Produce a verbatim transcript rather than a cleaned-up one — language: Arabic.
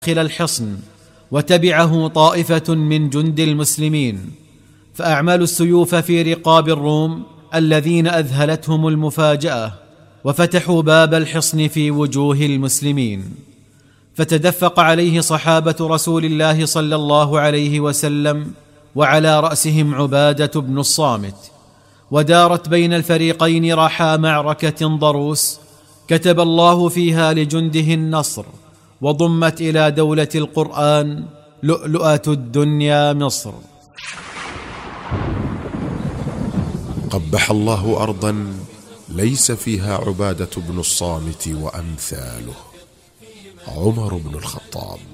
داخل الحصن، وتبعه طائفة من جند المسلمين، فأعملوا السيوف في رقاب الروم الذين أذهلتهم المفاجأة، وفتحوا باب الحصن في وجوه المسلمين، فتدفق عليه صحابة رسول الله صلى الله عليه وسلم، وعلى رأسهم عبادة بن الصامت. ودارت بين الفريقين رحى معركة ضروس كتب الله فيها لجنده النصر، وضمت إلى دولة القرآن لؤلؤة الدنيا مصر. قبح الله أرضا ليس فيها عبادة بن الصامت وأمثاله. عمر بن الخطاب.